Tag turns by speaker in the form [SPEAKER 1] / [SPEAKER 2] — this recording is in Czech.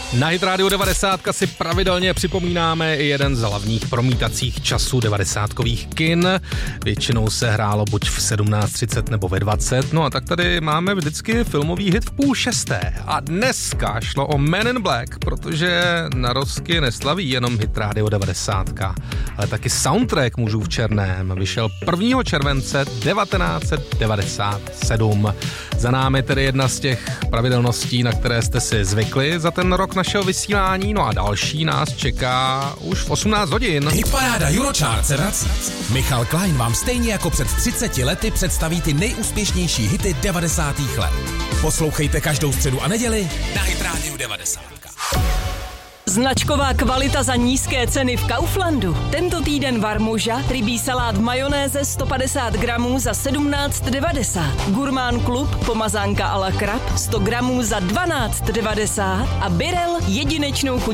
[SPEAKER 1] Na Hit Radio 90 si pravidelně připomínáme i jeden z hlavních promítacích časů 90kových kin. Většinou se hrálo buď v 17:30 nebo ve 20. No a tak tady máme vždycky filmový hit v 5:30. A dneska šlo o Men in Black, protože narozky neslaví jenom Hit Radio 90, ale taky soundtrack Mužů v černém vyšel 1. července 1997. Za námi tedy jedna z těch pravidelností, na které jste si zvykli za ten rok našeho vysílání, no a další nás čeká už v 18 hodin.
[SPEAKER 2] Hitparáda Eurochart se vrací. Michal Klein vám stejně jako před 30 lety představí ty nejúspěšnější hity 90. let. Poslouchejte každou středu a neděli na Hit Radio 90.
[SPEAKER 3] Značková kvalita za nízké ceny v Kauflandu. Tento týden Varmoža, rybí salát v majonéze 150 gramů za 17,90. Gurmán Klub, pomazánka a la krab 100 gramů za 12,90. A Birel jedinečnou chuť